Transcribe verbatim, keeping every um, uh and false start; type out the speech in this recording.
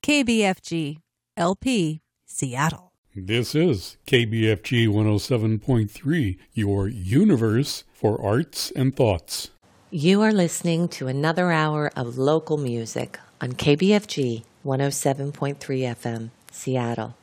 K B F G, L P, Seattle. This is K B F G one oh seven point three, your universe for arts and thoughts. You are listening to another hour of local music on K B F G one oh seven point three F M, Seattle.